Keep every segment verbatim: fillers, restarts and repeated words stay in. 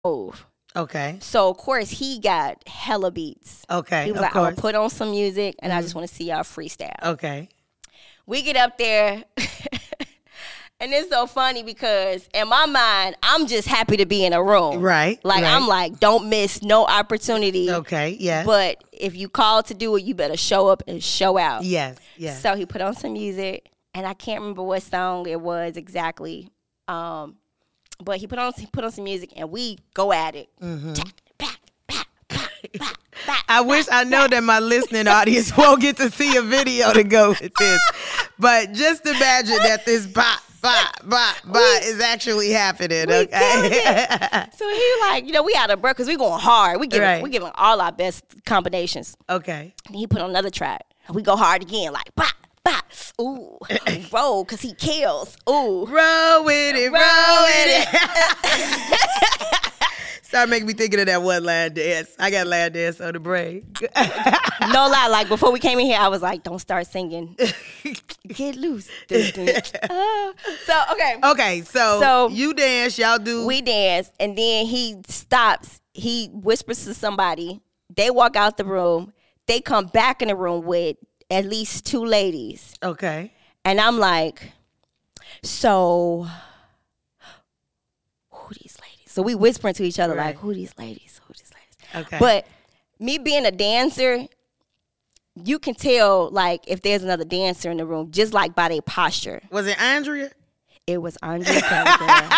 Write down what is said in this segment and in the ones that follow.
move. Okay. So of course he got hella beats. Okay. He was of like, course. I'm gonna put on some music and mm-hmm. I just want to see y'all freestyle. Okay. We get up there. And it's so funny because in my mind, I'm just happy to be in a room. Right. Like, right. I'm like, don't miss no opportunity. Okay, yes. But if you call to do it, you better show up and show out. Yes, yes. So he put on some music, and I can't remember what song it was exactly. Um, but he put on he put on some music, and we go at it. Mm-hmm. Back, back, back, back, back, I wish I know that my listening audience won't get to see a video to go with this. But just imagine that this bop, bop, bop, bop is actually happening. We Okay. So he like, you know, we out of breath because we going hard. We giving, Right. we giving all our best combinations. Okay. And he put on another track. We go hard again, like bop, bop. Ooh, roll because he kills. Ooh, Roll with it, roll, Roll with with it. Start making me thinking of that one line dance. I got line dance on the brain. no lie. Like before we came in here, I was like, "Don't start singing. Get loose." Dun, dun. Uh, so okay, Okay, so, So- you dance, y'all do. we dance, and then he stops. He whispers to somebody. They walk out the room. They come back in the room with at least two ladies, Okay. and I'm like, "So, who these ladies?" So we whispering to each other Right. like, "Who these ladies? Who these ladies?" Okay. But me being a dancer, you can tell like if there's another dancer in the room just like by their posture. Was it Andrea? It was Andrea Gallagher.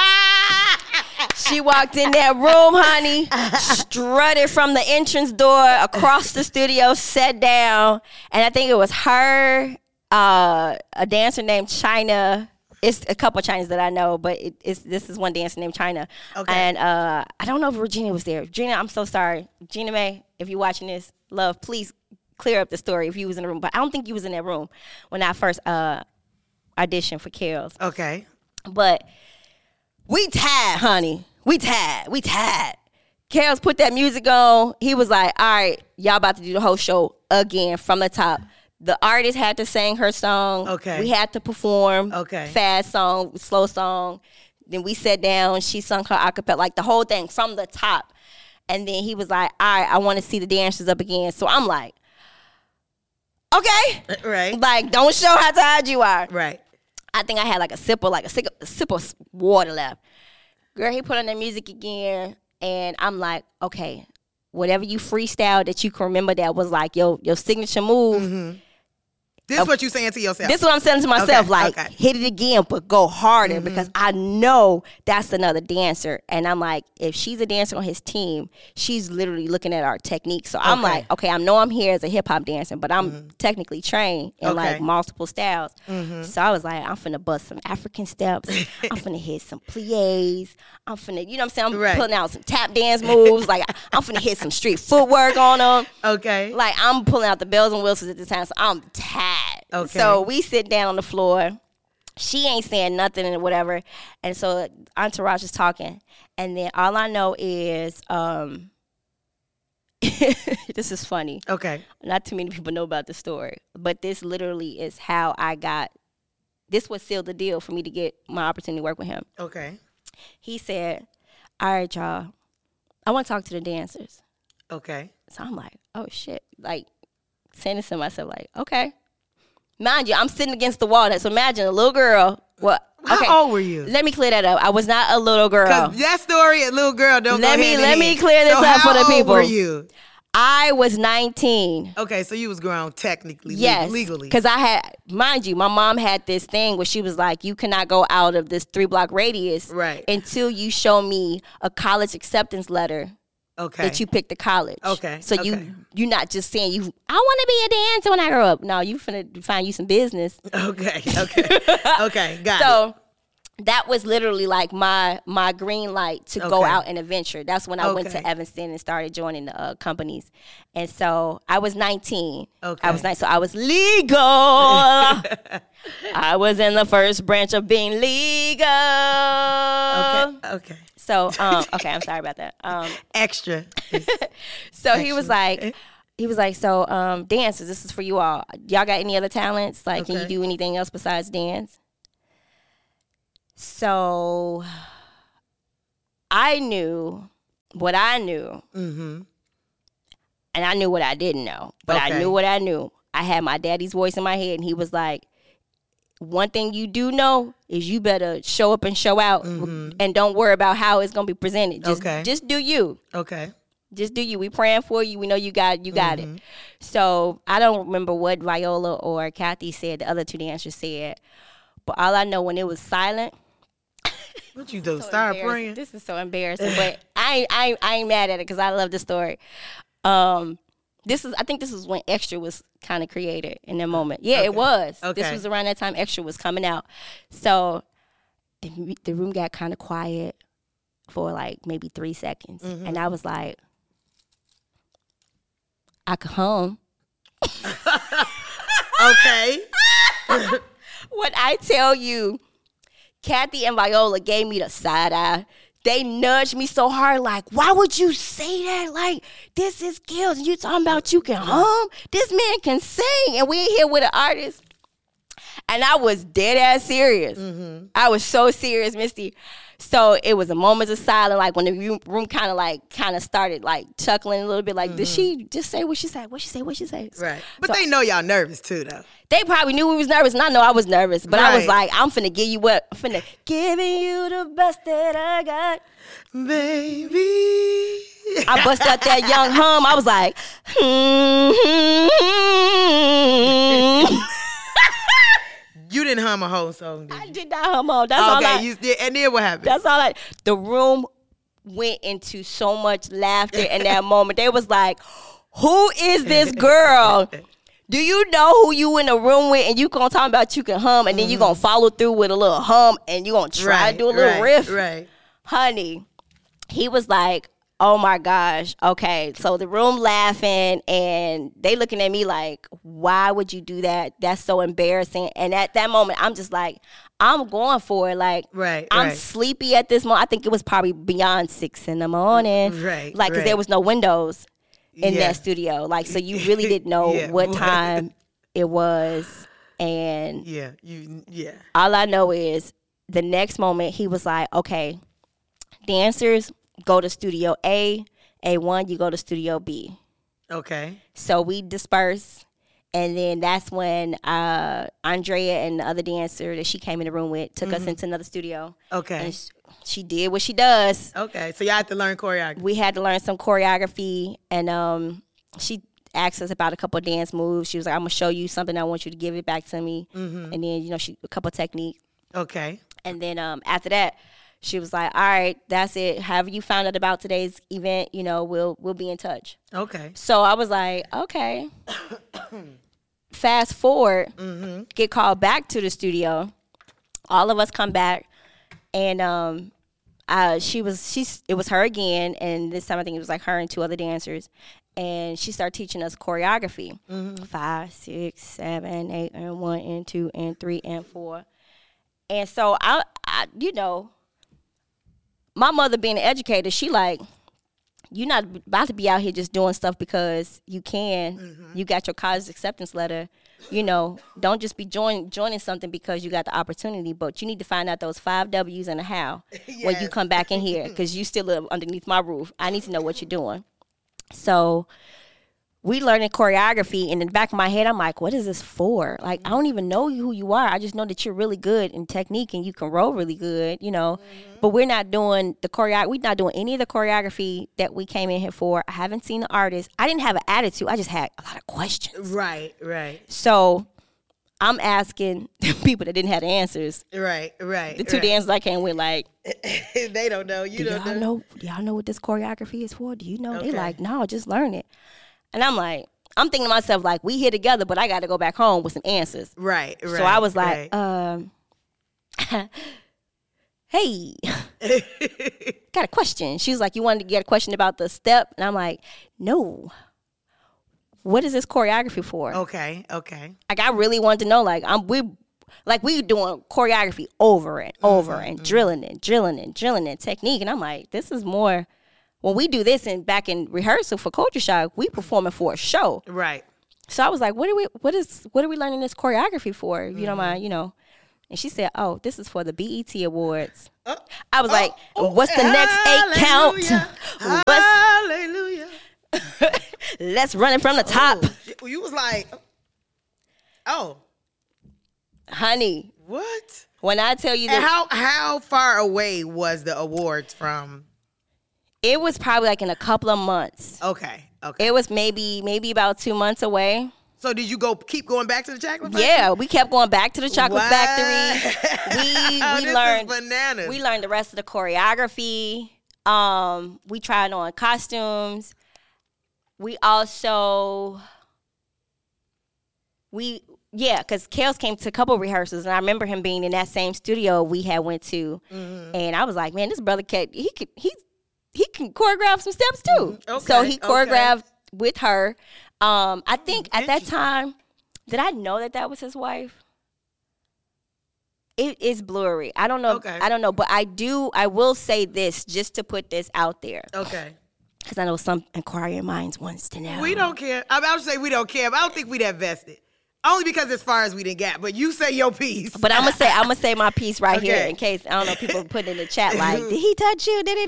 She walked in that room, honey, strutted from the entrance door across the studio, sat down, and I think it was her, uh, a dancer named China. It's a couple of Chinas that I know, but it, it's this is one dancer named China. Okay. And uh, I don't know if Regina was there. Regina, I'm so sorry. Gina May, if you're watching this, love, please clear up the story if you was in the room. But I don't think you was in that room when I first uh, auditioned for Carol's. Okay. But we tied, honey. We tied. We tied. Carol's put that music on. He was like, all right, y'all about to do the whole show again from the top. The artist had to sing her song. Okay. We had to perform. Okay. Fast song, slow song. Then we sat down. She sung her acapella, like the whole thing from the top. And then he was like, all right, I want to see the dancers up again. So I'm like, okay. Right. Like, don't show how tired you are. Right. I think I had like a sip of like a sip, a sip of water left. Girl, he put on that music again, and I'm like, okay, whatever you freestyle that you can remember that was like your your signature move. Mm-hmm. This is what you saying to yourself. This is what I'm saying to myself, Okay, like, okay. hit it again, but go harder Mm-hmm. because I know that's another dancer. And I'm like, if she's a dancer on his team, she's literally looking at our technique. So I'm Okay. like, okay, I know I'm here as a hip hop dancer, but I'm Mm-hmm. technically trained in Okay. like multiple styles. Mm-hmm. So I was like, I'm finna bust some African steps. I'm finna hit some plies. I'm finna, you know what I'm saying? I'm Right. pulling out some tap dance moves. Like, I'm finna hit some street footwork on them. Okay. Like, I'm pulling out the bells and whistles at the time, so I'm tired. Okay. So we sit down on the floor. She ain't saying nothing and whatever. And so Entourage is talking. And then all I know is, um, this is funny. Okay. Not too many people know about the story. But this literally is how I got, this was sealed the deal for me to get my opportunity to work with him. Okay. He said, all right, y'all, I want to talk to the dancers. Okay. So I'm like, oh, shit. Like, saying this to myself, like, okay. Mind you, I'm sitting against the wall. So imagine a little girl. Well, okay. How old were you? Let me clear that up. I was not a little girl. Because that story and little girl don't Let go me- hand in let me hand. clear this So up for how the old people. were you? I was nineteen. Okay, so you was grown technically, Yes, legally. because I had, mind you, my mom had this thing where she was like, you cannot go out of this three block radius Right. until you show me a college acceptance letter Okay. that you picked a college. Okay, So okay. you you're not just saying you I want to be a dancer when I grow up. No, you finna find you some business. Okay. Okay. Okay. Got it. So that was literally like my my green light to go Okay. out and adventure. That's when I went Okay. to Evanston and started joining the uh, companies. And so I was nineteen. Okay. I was nineteen, so I was legal. I was in the first branch of being legal. Okay. Okay. So um, okay, I'm sorry about that. Um, Extra. is- so he was Excellent. like. He was like, so um, dancers, this is for you all. Y'all got any other talents? Like, can you Okay. do anything else besides dance? So I knew what I knew, mm-hmm. and I knew what I didn't know, but okay. I knew what I knew. I had my daddy's voice in my head, and he was like, one thing you do know is you better show up and show out, mm-hmm. and don't worry about how it's going to be presented. Just, okay. just do you. Okay. Just do you. We praying for you. We know you got you got mm-hmm. it. So I don't remember what Viola or Kathy said. The other two dancers said, but all I know when it was silent. What you do? So Start praying. This is so embarrassing, but I ain't, I ain't, I ain't mad at it because I love the story. Um, this is I think this is when Extra was kind of created in that moment. Yeah, okay. It was. Okay. This was around that time Extra was coming out. So the, the room got kind of quiet for like maybe three seconds, mm-hmm. and I was like, I could hum. Okay. When I tell you, Kathy and Viola gave me the side eye. They nudged me so hard, like, why would you say that? Like, this is skills. And you talking about you can hum? This man can sing. And we in here with an artist. And I was dead ass serious. Mm-hmm. I was so serious, Misty. So it was a moment of silence, like when the room, room kind of like kind of started like chuckling a little bit, like, mm-hmm. did she just say what she said? What she say? What she say? Right. But so, they know y'all nervous too, though. They probably knew we was nervous, and I know I was nervous. But right. I was like, I'm finna give you what? I'm finna giving you the best that I got. Baby. I bust out that young hum. I was like, hmm. You didn't hum a whole song, did you? I did not hum all. That's okay, all I. You did, and then what happened? That's all I. The room went into so much laughter in that moment. They was like, who is this girl? Do you know who you in the room with, and you gonna talk about you can hum, and then mm-hmm. you gonna follow through with a little hum, and you gonna try right, to do a little right, riff? Right. Honey, he was like, oh my gosh, okay. So the room laughing, and they looking at me like, why would you do that? That's so embarrassing. And at that moment, I'm just like, I'm going for it. Like, right, I'm right. sleepy at this moment. I think it was probably beyond six in the morning. Right, Like, because right. there was no windows in yeah. that studio. Like, so you really didn't know yeah, what boy. time it was. And yeah, you, yeah. all I know is the next moment, he was like, okay, dancers, go to studio A. A one, you go to studio B. Okay. So we disperse. And then that's when uh, Andrea and the other dancer that she came in the room with took mm-hmm. us into another studio. Okay. And she, she did what she does. Okay. So y'all had to learn choreography. We had to learn some choreography. And um, she asked us about a couple of dance moves. She was like, I'm going to show you something. I want you to give it back to me. Mm-hmm. And then, you know, she a couple of techniques. Okay. And then um, after that, she was like, all right, that's it. However you found out about today's event, you know, we'll we'll be in touch. Okay. So I was like, okay. Fast forward, mm-hmm. get called back to the studio. All of us come back, and um, uh, she was she's it was her again, and this time I think it was like her and two other dancers, and she started teaching us choreography. Mm-hmm. Five, six, seven, eight, and one, and two, and three, and four. And so I, I you know. My mother being an educator, she like, you're not about to be out here just doing stuff because you can. Mm-hmm. You got your college acceptance letter. You know, don't just be join, joining something because you got the opportunity, but you need to find out those five W's and a how yes. when you come back in here because you still live underneath my roof. I need to know what you're doing. So we learning choreography, and in the back of my head, I'm like, what is this for? Like, I don't even know who you are. I just know that you're really good in technique and you can roll really good, you know. Mm-hmm. But we're not doing the choreo. We're not doing any of the choreography that we came in here for. I haven't seen the artist. I didn't have an attitude. I just had a lot of questions. Right, right. So I'm asking people that didn't have the answers. Right, right. The two right. dancers I came with, like, they don't know. You do don't y'all know. know. Do y'all know what this choreography is for? Do you know? Okay. They like, no, just learn it. And I'm like, I'm thinking to myself, like, we here together, but I got to go back home with some answers. Right, right. So I was like, right. um, hey, got a question. She was like, you wanted to get a question about the step? And I'm like, no. What is this choreography for? Okay, okay. Like, I really wanted to know, like, I'm we, like, we doing choreography over and over mm-hmm, and mm-hmm. drilling and drilling and drilling and technique. And I'm like, this is more... When we do this and back in rehearsal for Culture Shock, we performing for a show. Right. So I was like, what are we what is what are we learning this choreography for? If you mm-hmm. don't mind, you know. And she said, oh, this is for the B E T Awards. Uh, I was oh, like, oh, what's the next eight count? Hallelujah. Let's run it from the top. Oh, you was like, oh. Honey. What? When I tell you that. And how, how far away was the awards from? It was probably like in a couple of months. Okay. Okay. It was maybe maybe about two months away. So did you go keep going back to the chocolate factory? Yeah, we kept going back to the chocolate what? factory. We oh, we this learned is bananas. we learned the rest of the choreography. Um, we tried on costumes. We also we yeah, because Kels came to a couple rehearsals, and I remember him being in that same studio we had went to, mm-hmm. and I was like, man, this brother can he can he he can choreograph some steps too. Mm-hmm. Okay, so he choreographed okay. with her. Um, I think at that time, did I know that that was his wife? It is blurry. I don't know. Okay. I don't know, but I do. I will say this just to put this out there. Okay. Because I know some inquiring minds wants to know. We don't care. I would say we don't care, but I don't think we that vested. Only because as far as we didn't get. But you say your piece. But I'm gonna say I'm gonna say my piece right okay. here in case I don't know people put in the chat like, did he touch you? Did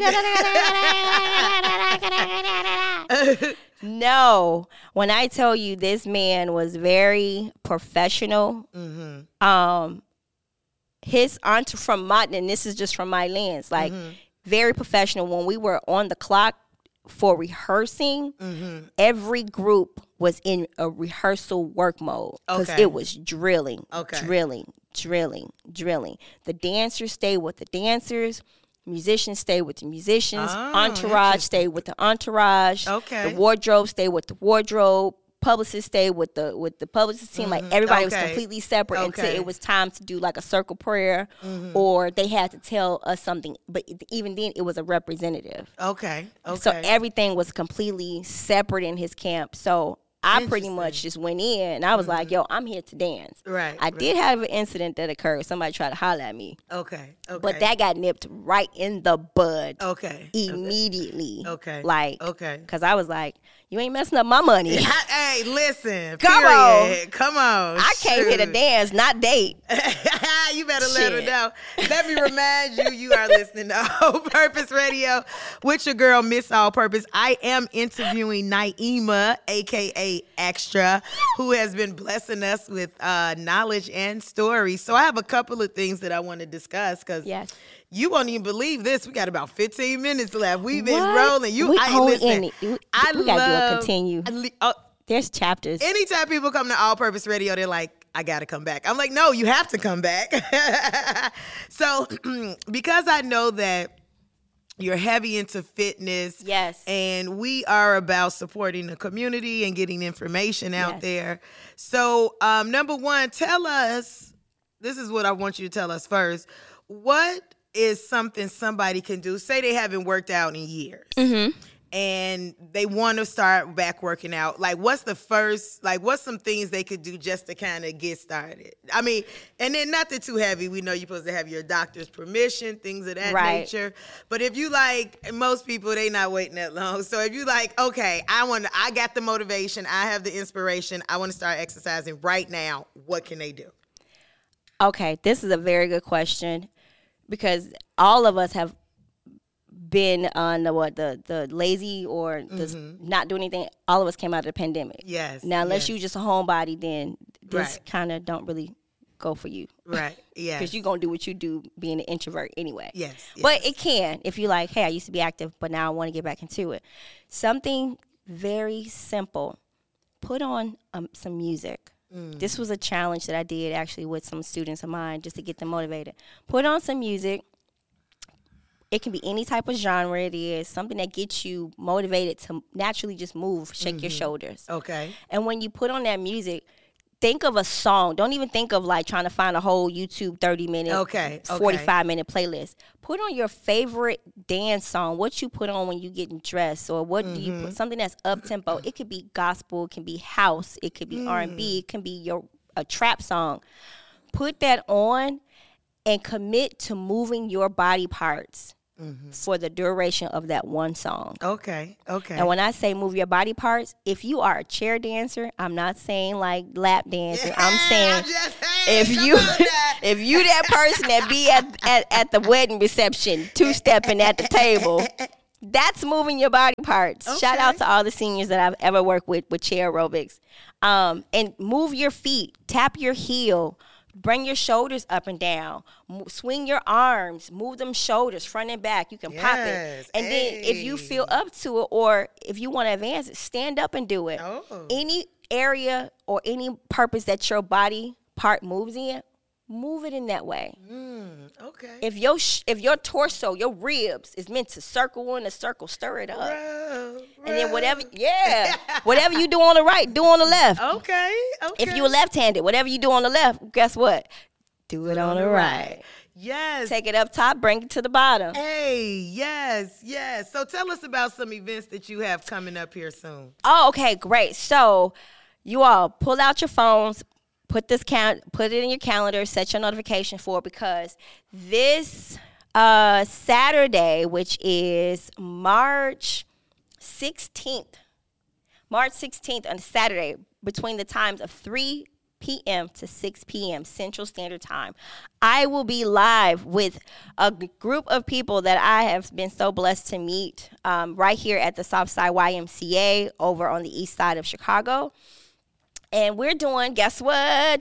he? No. When I tell you this man was very professional, mm-hmm. um, his aunt from my and this is just from my lens, like mm-hmm. very professional. When we were on the clock for rehearsing, mm-hmm. every group was in a rehearsal work mode because okay. it was drilling, okay. drilling, drilling, drilling. The dancers stay with the dancers. Musicians stay with the musicians. Oh, entourage stay with the entourage. Okay. The wardrobe stay with the wardrobe. Publicists stay with the with the publicist team. Mm-hmm. Like everybody okay. was completely separate okay. until it was time to do like a circle prayer, mm-hmm. or they had to tell us something. But even then, it was a representative. Okay. Okay. So everything was completely separate in his camp. So I pretty much just went in and I was mm-hmm. like, yo, I'm here to dance. Right. I right. did have an incident that occurred. Somebody tried to holler at me. Okay. Okay. But that got nipped right in the bud. Okay. Immediately. Okay. Like, okay. Because I was like, you ain't messing up my money. Hey, listen. Come period. on. Come on. I came Shoot. here to dance, not date. You better Shit. let her know. Let me remind you, you are listening to All Purpose Radio with your girl, Miss All Purpose. I am interviewing Naima, a k a. Extra, who has been blessing us with uh, knowledge and stories. So I have a couple of things that I want to discuss because yes. you won't even believe this. We got about fifteen minutes left. We've been what? rolling. You, we I listen. In it. We, I we love, gotta do a continue. I, uh, There's chapters. Anytime people come to All Purpose Radio, they're like, I got to come back. I'm like, no, you have to come back. So because I know that you're heavy into fitness. Yes. And we are about supporting the community and getting information out yes. there. So um, number one, tell us, this is what I want you to tell us first. What is something somebody can do? Say they haven't worked out in years. Mm-hmm. And they want to start back working out. Like, what's the first, like, what's some things they could do just to kind of get started? I mean, and then not that too heavy. We know you're supposed to have your doctor's permission, things of that right. nature. But if you like, most people, they not waiting that long. So if you like, okay, I want, I got the motivation, I have the inspiration, I want to start exercising right now, what can they do? Okay, this is a very good question because all of us have been on the what the the lazy or the mm-hmm. not doing anything. All of us came out of the pandemic. Yes. Now, unless yes. you just a homebody, then this right. kind of don't really go for you. Right. Yeah. Because you're gonna do what you do, being an introvert anyway. Yes, yes. But it can if you like. Hey, I used to be active, but now I want to get back into it. Something very simple. Put on um, some music. Mm. This was a challenge that I did actually with some students of mine just to get them motivated. Put on some music. It can be any type of genre it is, something that gets you motivated to naturally just move, shake mm-hmm. your shoulders. Okay. And when you put on that music, think of a song. Don't even think of like trying to find a whole YouTube thirty minute, okay. forty-five minute playlist. Put on your favorite dance song, what you put on when you getting dressed, or what mm-hmm. do you put, something that's up-tempo. It could be gospel, it can be house, it could be mm. R and B, it can be your a trap song. Put that on and commit to moving your body parts mm-hmm. for the duration of that one song. Okay, okay. And when I say move your body parts, if you are a chair dancer, I'm not saying like lap dancer. Yeah, I'm saying, I'm if you if you that person that be at, at, at the wedding reception, two-stepping at the table, that's moving your body parts. Okay. Shout out to all the seniors that I've ever worked with with chair aerobics. Um, and move your feet, tap your heel, bring your shoulders up and down, swing your arms, move them shoulders front and back. You can yes. pop it. And hey. then if you feel up to it or if you want to advance it, stand up and do it. Oh. Any area or any purpose that your body part moves in, move it in that way. Mm, okay. If your sh- if your torso, your ribs is meant to circle in a circle, stir it up. Bro, bro. And then whatever, yeah, whatever you do on the right, do on the left. Okay, okay. If you're left-handed, whatever you do on the left, guess what? Do it on, on the right. right. Yes. Take it up top, bring it to the bottom. Hey, yes, yes. So tell us about some events that you have coming up here soon. Oh, okay, great. So you all pull out your phones. Put this count. Put it in your calendar. Set your notification for it because this uh, Saturday, which is March sixteenth, March sixteenth on Saturday, between the times of three p.m. to six p.m. Central Standard Time, I will be live with a g- group of people that I have been so blessed to meet um, right here at the Southside Y M C A over on the east side of Chicago. And we're doing, guess what?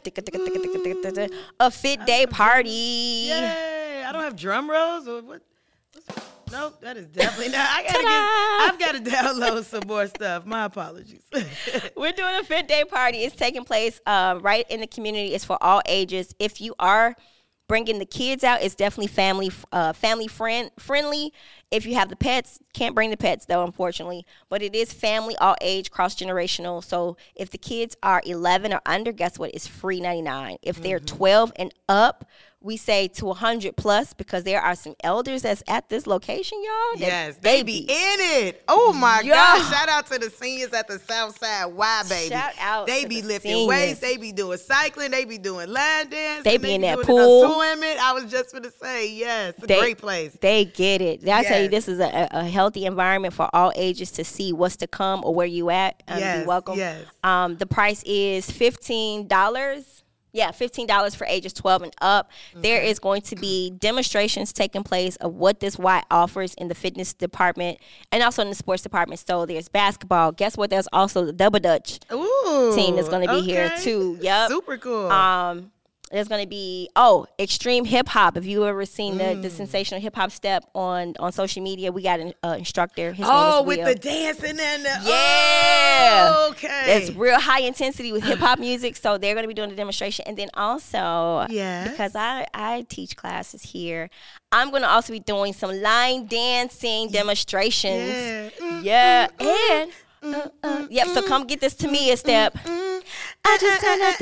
A fit day party. Yay! I don't have drum rolls or what? Nope, that is definitely not. I gotta get, I've got to download some more stuff. My apologies. We're doing a fit day party. It's taking place uh, right in the community. It's for all ages. If you are bringing the kids out, it's definitely family uh, family friend friendly. If you have the pets, can't bring the pets though, unfortunately. But it is family, all age, cross generational. So if the kids are eleven or under, guess what? It's free ninety-nine. If they're mm-hmm. twelve and up, we say to one hundred plus because there are some elders that's at this location, y'all. Yes, they be in it. Oh my yo. gosh! Shout out to the seniors at the Southside Y, baby. Shout out. They to be the lifting seniors. weights. They be doing cycling. They be doing line dance. They be they in be that doing pool. Swimming. I was just gonna say yes. It's a they, great place. They get it. I yes. tell you, this is a, a healthy environment for all ages to see what's to come or where you at. Um, yes. Be welcome. Yes. Um, the price is fifteen dollars. Yeah, fifteen dollars for ages twelve and up. Okay. There is going to be demonstrations taking place of what this Y offers in the fitness department and also in the sports department. So there's basketball. Guess what? There's also the Double Dutch Ooh, team that's going to be okay. here too. Yep. Super cool. Um, there's going to be, oh, extreme hip hop. If you ever seen mm. the, the sensational hip hop step on, on social media, we got an uh, instructor. His oh, name is Will. With the dancing and the, yeah. Oh, okay. It's real high intensity with hip hop music. So they're going to be doing the demonstration. And then also, yes. because I, I teach classes here, I'm going to also be doing some line dancing demonstrations. Yeah. Mm, yeah. Mm, mm, and, uh, uh, yep, so come get this to me a step. I just turn up.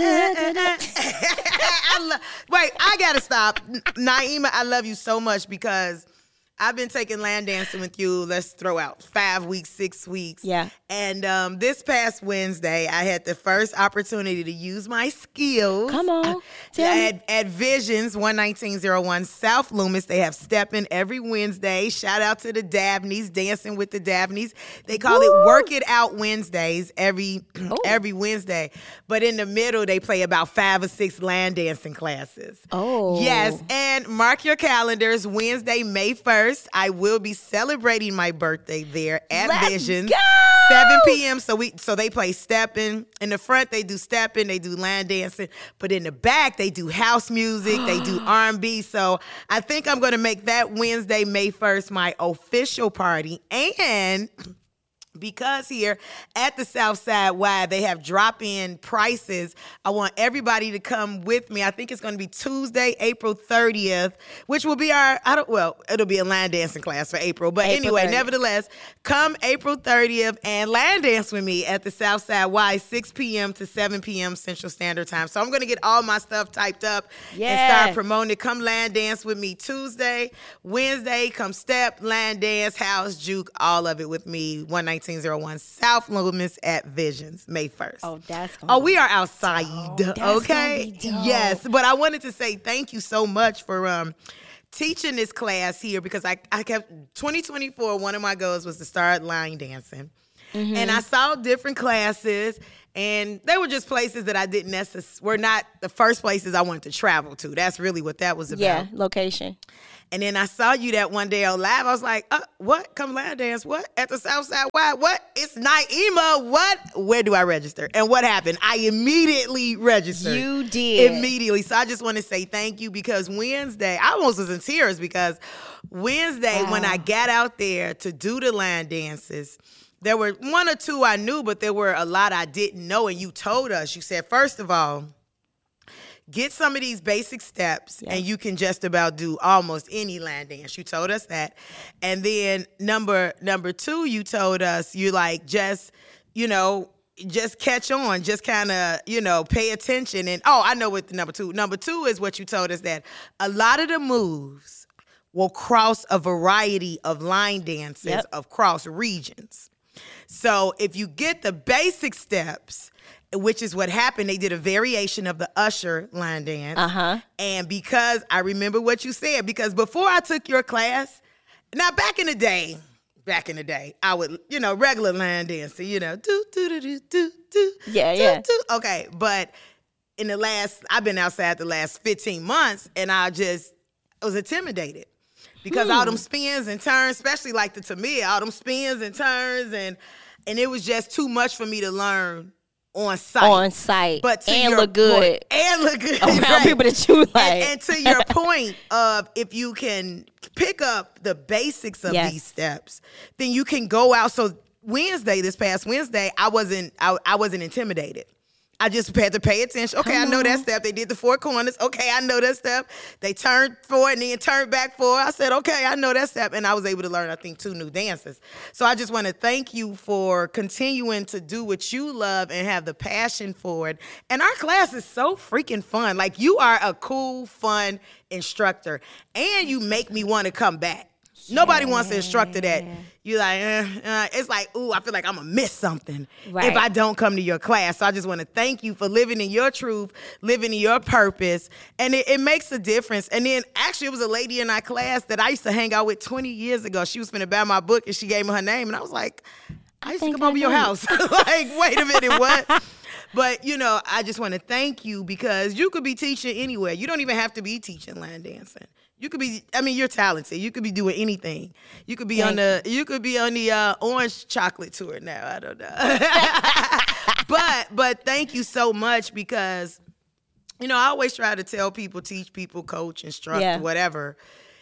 I lo- Wait, I gotta stop. Naima, I love you so much because I've been taking land dancing with you. Let's throw out five weeks, six weeks. Yeah. And um, this past Wednesday, I had the first opportunity to use my skills. Come on. Tell at, me. at Visions one nineteen oh one South Loomis. They have stepping every Wednesday. Shout out to the Dabneys, Dancing with the Dabneys. They call Woo! it Work It Out Wednesdays every every Wednesday. But in the middle, they play about five or six land dancing classes. Oh. Yes. And mark your calendars. Wednesday, May first, I will be celebrating my birthday there at Let's Visions. Go! seven p.m. So we so they play stepping. In the front, they do stepping, they do line dancing. But in the back, they do house music, they do R and B. So I think I'm going to make that Wednesday, May first, my official party. And because here at the Southside Y, they have drop-in prices, I want everybody to come with me. I think it's going to be Tuesday, April thirtieth, which will be our, I don't, well, it'll be a line dancing class for April. But April anyway, thirtieth. Nevertheless, come April thirtieth and line dance with me at the Southside Y, six p.m. to seven p.m. Central Standard Time. So I'm going to get all my stuff typed up Yes. and start promoting it. Come line dance with me Tuesday. Wednesday, come step, line dance, house, juke, all of it with me. one nineteen oh one South Loomis at Visions, May first. Oh, that's gonna Oh, be we are outside, dope. That's okay? gonna be dope. Yes, but I wanted to say thank you so much for um teaching this class here because I, I kept, twenty twenty-four, one of my goals was to start line dancing. Mm-hmm. And I saw different classes, and they were just places that I didn't necessarily, were not the first places I wanted to travel to. That's really what that was about. Yeah, location. And then I saw you that one day on live. I was like, uh, what? Come line dance? What? At the Southside? Why? What? It's Naima. What? Where do I register? And what happened? I immediately registered. You did. Immediately. So I just want to say thank you, because Wednesday, I almost was in tears, because Wednesday, wow. when I got out there to do the line dances, there were one or two I knew, but there were a lot I didn't know. And you told us, you said, first of all, get some of these basic steps, yeah. and you can just about do almost any line dance. You told us that. And then number number two, you told us, you like, just, you know, just catch on, just kind of, you know, pay attention. And, oh, I know what the number two. Number two is what you told us, that a lot of the moves will cross a variety of line dances, yep. of cross regions. So if you get the basic steps, which is what happened, they did a variation of the Usher line dance. Uh-huh. And because I remember what you said, because before I took your class, now back in the day, back in the day, I would, you know, regular line dancing, you know, do, do, do, do, do, do. Yeah, do, yeah. Do. Okay, but in the last, I've been outside the last fifteen months, and I just was intimidated. Because hmm. all them spins and turns, especially like the Tamia, all them spins and turns, and and it was just too much for me to learn on site. On site. But to and your look good. Point, and look good. Around right. people that you like. And, and to your point of, if you can pick up the basics of yes. these steps, then you can go out. So Wednesday, this past Wednesday, I wasn't I, I wasn't intimidated. I just had to pay attention. Okay, Come I know on. that step. They did the four corners. Okay, I know that step. They turned forward and then turned back forward. I said, okay, I know that step. And I was able to learn, I think, two new dances. So I just want to thank you for continuing to do what you love and have the passion for it. And our class is so freaking fun. Like, you are a cool, fun instructor. And you make me want to come back. Nobody wants an instructor that you like, uh, uh, it's like, ooh, I feel like I'm going to miss something right. if I don't come to your class. So I just want to thank you for living in your truth, living in your purpose. And it, it makes a difference. And then actually, it was a lady in our class that I used to hang out with twenty years ago. She was finna buy my book, and she gave me her name. And I was like, I used I to come I over know. your house. Like, wait a minute, what? But, you know, I just want to thank you, because you could be teaching anywhere. You don't even have to be teaching line dancing. You could be, I mean, you're talented. You could be doing anything. You could be Thank on the, you could be on the uh, orange chocolate tour now. I don't know. but, but thank you so much, because, you know, I always try to tell people, teach people, coach, instruct, yeah. whatever.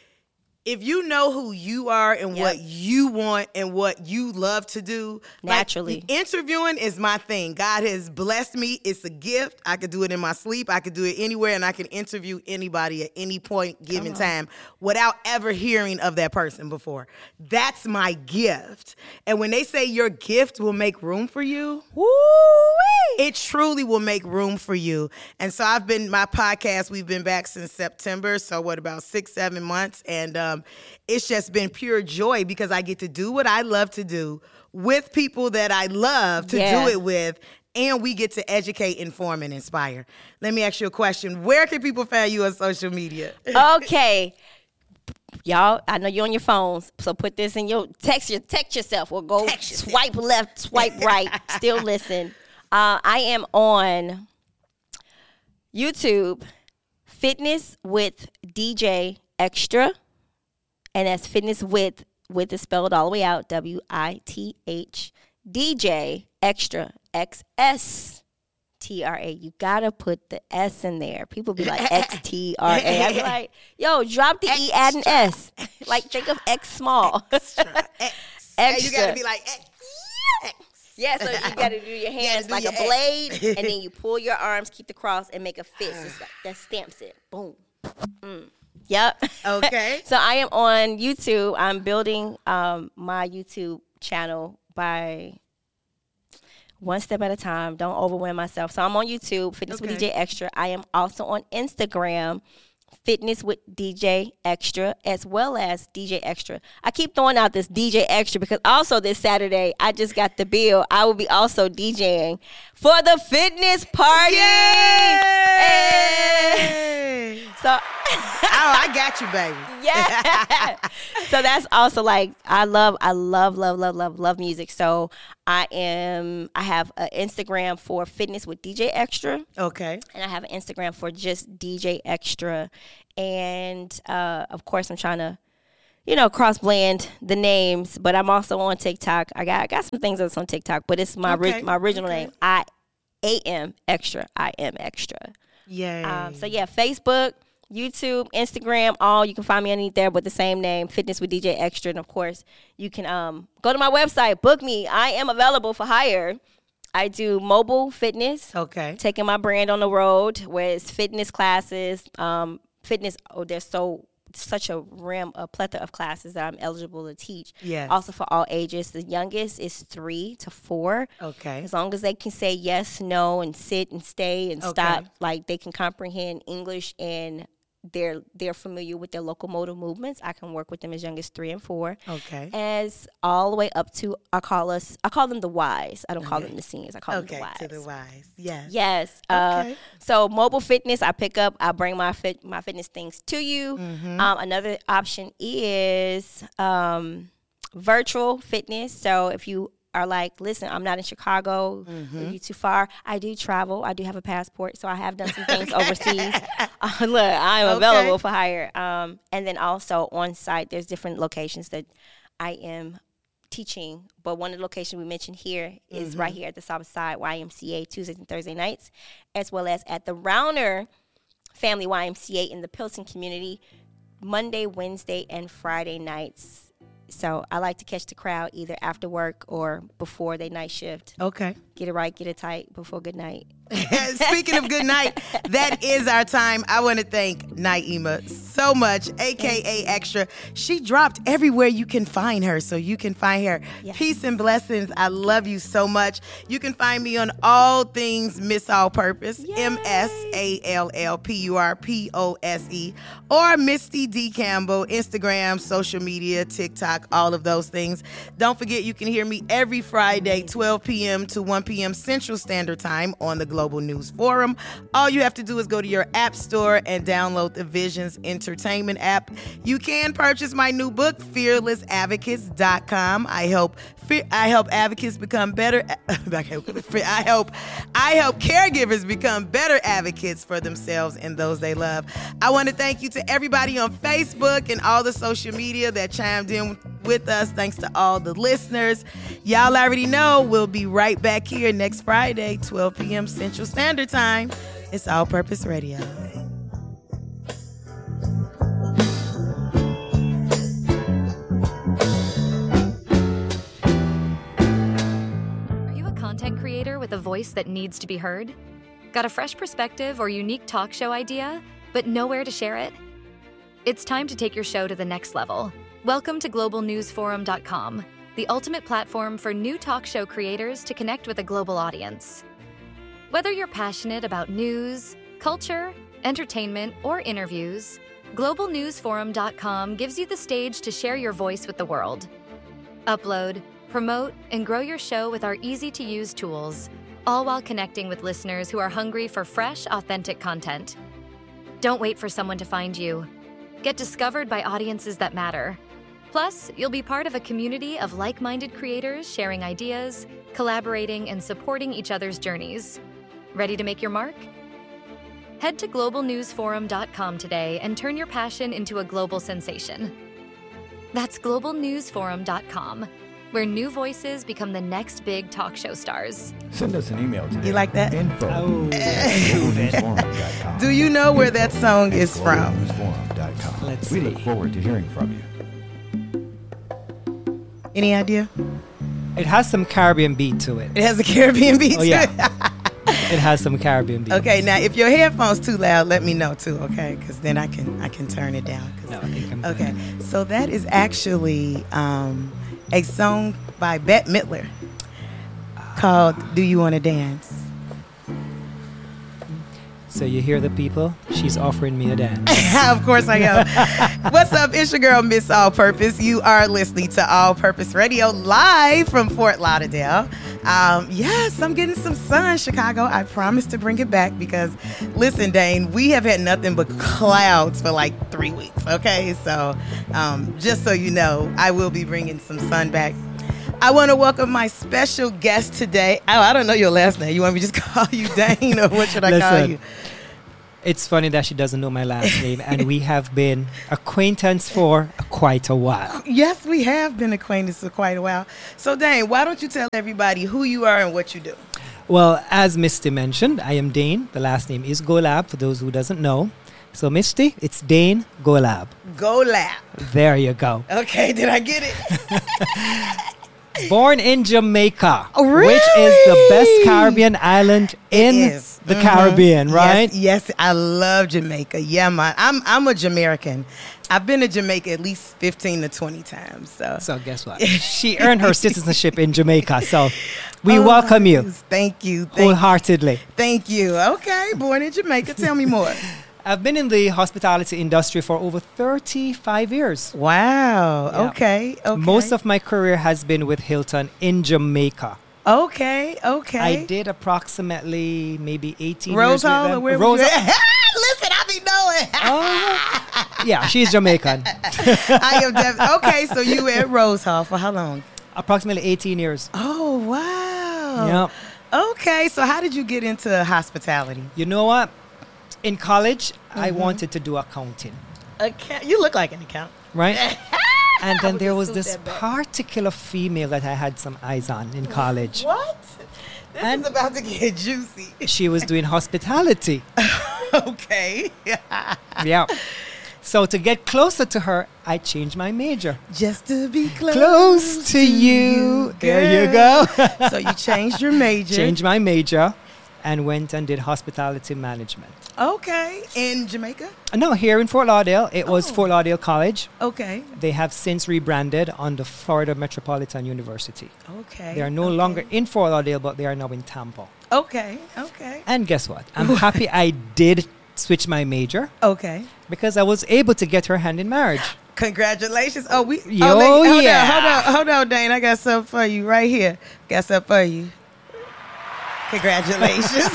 If you know who you are and yep. what you want and what you love to do, naturally, like, interviewing is my thing. God has blessed me. It's a gift. I could do it in my sleep. I could do it anywhere, and I can interview anybody at any point given time without ever hearing of that person before. That's my gift. And when they say your gift will make room for you, woo-wee, it truly will make room for you. And so I've been, my podcast, we've been back since September. So what, about six, seven months? And um, Um, it's just been pure joy, because I get to do what I love to do with people that I love to yeah. do it with, and we get to educate, inform, and inspire. Let me ask you a question. Where can people find you on social media? Okay. Y'all, I know you're on your phones, so put this in your text. Your text yourself, or go swipe left, swipe right. Still listen. Uh, I am on YouTube, Fitness with D J Extra. And that's Fitness with, with is spelled all the way out, W I T H, D J Extra, X S T R A. You got to put the S in there. People be like, X T R A. I be like, yo, drop the Extra. E, add an S. Like, think of X small. Extra. X. Extra. You got to be like, X. X. Yeah, so you got to do your hands do like your a blade, X. And then you pull your arms, keep the cross, and make a fist. It's like, that stamps it. Boom. Mm. Yep. Okay. So I am on YouTube. I'm building um, my YouTube channel by one step at a time. Don't overwhelm myself. So I'm on YouTube, Fitness okay. with D J Extra. I am also on Instagram, Fitness with D J Extra, as well as D J Extra. I keep throwing out this D J Extra because also this Saturday, I just got the bill. I will be also DJing for the fitness party. Yay! Hey! So oh, I got you, baby. Yeah. So that's also like I love, I love, love, love, love, love music. So I am, I have an Instagram for Fitness with D J Extra. Okay. And I have an Instagram for just D J Extra. And uh, of course, I'm trying to, you know, cross blend the names. But I'm also on TikTok. I got, I got some things that's on TikTok, but it's my okay. ri- my original okay. name. I am Extra. I am Extra. Yay. Um, so yeah, Facebook, YouTube, Instagram, all you can find me underneath there with the same name, Fitness with D J Extra. And of course, you can um, go to my website, book me. I am available for hire. I do mobile fitness. Okay. Taking my brand on the road, where it's fitness classes, um, fitness. Oh, there's so such a rim, a plethora of classes that I'm eligible to teach. Yes. Also for all ages. The youngest is three to four. Okay. As long as they can say yes, no, and sit and stay and okay. stop, like they can comprehend English and they're they're familiar with their locomotor movements, I can work with them as young as three and four. Okay. As all the way up to, I call us, I call them the Y's. I don't call okay. them the seniors. I call okay, them the Y's. Okay, to the Y's. Yes. Yes. Okay. Uh, so mobile fitness, I pick up, I bring my fit, my fitness things to you. Mm-hmm. Um, another option is um, virtual fitness. So if you are like, listen, I'm not in Chicago, mm-hmm. are you too far? I do travel. I do have a passport, so I have done some things overseas. Uh, look, I'm okay. available for hire. Um, and then also on site, there's different locations that I am teaching. But one of the locations we mentioned here is mm-hmm. right here at the South Side Y M C A, Tuesdays and Thursday nights, as well as at the Rauner Family Y M C A in the Pilsen community, Monday, Wednesday, and Friday nights. So I like to catch the crowd either after work or before their night shift. Okay. Get it right, get it tight before good night. Speaking of good night, that is our time. I want to thank Naima so much, a k a. Extra. She dropped everywhere you can find her, so you can find her. Yes. Peace and blessings. I love you so much. You can find me on all things Miss All Purpose, Yay. M S A L L P U R P O S E, or Misty D. Campbell, Instagram, social media, TikTok, all of those things. Don't forget, you can hear me every Friday, twelve p.m. to one p.m. Central Standard Time on the Global News Forum. All you have to do is go to your app store and download the Visions Entertainment app. You can purchase my new book, fearless advocates dot com. I help I help advocates become better. I help I help I help caregivers become better advocates for themselves and those they love. I want to thank you to everybody on Facebook and all the social media that chimed in with us. Thanks to all the listeners. Y'all already know we'll be right back here next Friday, twelve p.m. Central Standard Time. It's All Purpose Radio. Are you a content creator with a voice that needs to be heard? Got a fresh perspective or unique talk show idea, but nowhere to share it? It's time to take your show to the next level. Welcome to global news forum dot com, the ultimate platform for new talk show creators to connect with a global audience. Whether you're passionate about news, culture, entertainment, or interviews, global news forum dot com gives you the stage to share your voice with the world. Upload, promote, and grow your show with our easy-to-use tools, all while connecting with listeners who are hungry for fresh, authentic content. Don't wait for someone to find you. Get discovered by audiences that matter. Plus, you'll be part of a community of like-minded creators sharing ideas, collaborating, and supporting each other's journeys. Ready to make your mark? Head to global news forum dot com today and turn your passion into a global sensation. That's global news forum dot com, where new voices become the next big talk show stars. Send us an email today. You like that? Info. Oh. Do you know where that song is from? global news forum dot com. Let's we see. look forward to hearing from you. Any idea? It has some Caribbean beat to it. It has a Caribbean beat Oh, to yeah. it. It has some Caribbean beat. Okay, now if your headphones too loud, let me know too, okay? Because then I can I can turn it down. 'cause- No, I think I'm okay, good. so that is actually um, a song by Bette Midler called "Do You Want to Dance?" So you hear the people? She's offering me a dance. Of course I am. What's up? It's your girl, Miss All Purpose. You are listening to All Purpose Radio live from Fort Lauderdale. Um, yes, I'm getting some sun, Chicago. I promise to bring it back because, listen, Dane, we have had nothing but clouds for like three weeks, okay? So um, just so you know, I will be bringing some sun back. I want to welcome my special guest today. Oh, I don't know your last name. You want me to just call you Dane, or what should I Listen, call you? It's funny that she doesn't know my last name, and we have been acquaintance for quite a while. Yes, we have been acquainted for quite a while. So, Dane, why don't you tell everybody who you are and what you do? Well, as Misty mentioned, I am Dane. The last name is Golab, for those who doesn't know. So, Misty, it's Dane Golab. Go Lab. There you go. Okay, did I get it? Born in Jamaica, Oh, which is the best really? Caribbean island in is. the Mhm. Caribbean, right? Yes, yes, I love Jamaica. Yeah, man. I'm I'm a Jamaican. I've been to Jamaica at least fifteen to twenty times. So, So guess what? She earned her citizenship in Jamaica. So we Oh, welcome you Thank you. Thank, wholeheartedly. thank you. Okay, born in Jamaica. Tell me more. I've been in the hospitality industry for over thirty-five years. Wow. Yeah. Okay. Okay. Most of my career has been with Hilton in Jamaica. Okay. Okay. I did approximately maybe eighteen Rose years with Hall them. or where Rose was you at? Listen, I be knowing. Oh, yeah, she's Jamaican. I am def- okay. So you were at Rose Hall for how long? Approximately eighteen years. Oh wow. Yep. Okay. So how did you get into hospitality? You know what? In college, I Mm-hmm. wanted to do accounting, Account. You look like an accountant. right? And then would there just was suit this that back. particular female that I had some eyes on in college. What? This And- is about to get juicy. She was doing hospitality. Okay. Yeah. So to get closer to her, I changed my major. Just to be close, Close to you. There you girl. go. So you changed your major. Changed my major and went and did hospitality management. Okay. In Jamaica? Uh, No, here in Fort Lauderdale. It was Oh. Fort Lauderdale College. Okay. They have since rebranded under Florida Metropolitan University. Okay. They are no okay. longer in Fort Lauderdale, but they are now in Tampa. Okay. Okay. And guess what? I'm happy I did switch my major Okay. because I was able to get her hand in marriage. Congratulations. Oh, we. Yo, oh, lady, hold yeah. On, hold on. Hold on, Dane. I got something for you right here. Got something for you. Congratulations.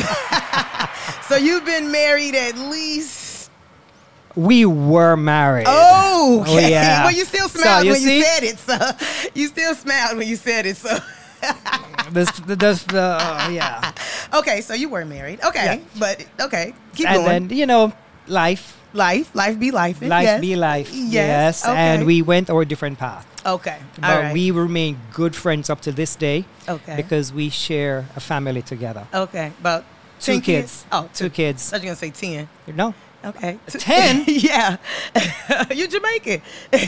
So you've been married at least. We were married. Oh, okay. Oh, yeah. Well, you still So, smiled you when see? you said it. So you still smiled when you said it. So This, the, this, the, uh, yeah. okay. So you were married. Okay, Yeah. but okay. Keep And going. then, you know, life. life, life be life. Life yes. be life. Yes. Yes. Okay. And we went our different path. Okay. But All right. we remain good friends up to this day. Okay. Because we share a family together. Okay. About Two ten kids. Oh, Two kids. I was gonna say ten. No. Okay. T- ten? Yeah. You Jamaican.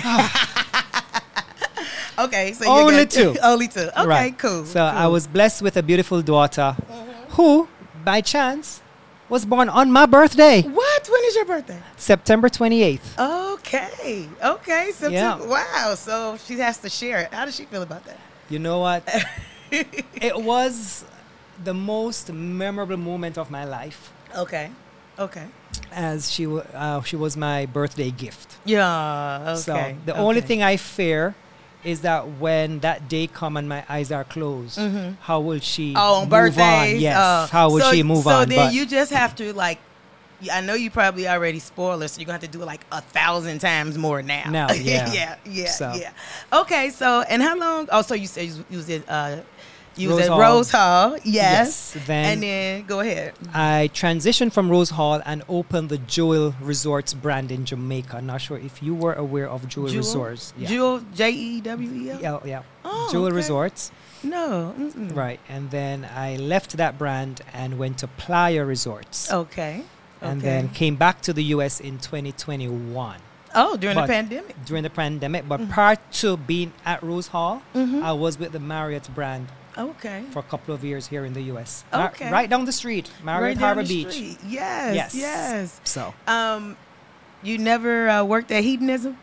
Okay. So you Only got two. Only two. Okay. Right. Cool. So I cool. was blessed with a beautiful daughter who, by chance, was born on my birthday, What? When is your birthday? September twenty-eighth. Okay. Okay. So Yeah. wow. So she has to share it. How does she feel about that? You know what? It was the most memorable moment of my life, Okay. Okay. as she wa uh, she was my birthday gift. Yeah. Okay. So the only okay. thing I fear is that when that day come and my eyes are closed, how will she Oh, on move birthdays. on? Yes. uh, how will so, she move so on? So then But you just have to like. I know you probably already spoiled her, so you're gonna have to do it like a thousand times more now. Now, yeah. yeah, yeah, So. yeah. Okay, so and how long? Oh, so you said you, you was at uh, you was Rose at Hall. Rose Hall, yes. Yes, then- and then go ahead. I transitioned from Rose Hall and opened the Jewel Resorts brand in Jamaica. Not sure if you were aware of Jewel, Resorts. Yeah. Jewel, J E W E L. Yeah, yeah. Oh, Jewel okay. Resorts. No. Mm-mm. Right. And then I left that brand and went to Playa Resorts. Okay. And okay. then came back to the U S in twenty twenty-one Oh, during but- the pandemic. during the pandemic. But Mm-hmm. prior to being at Rose Hall, I was with the Marriott brand Okay. for a couple of years here in the U S. Mar- Okay. right down the street, Marriott Right down Harbor the Beach. street. Yes. Yes. Yes. So Um, you never uh, worked at Hedonism?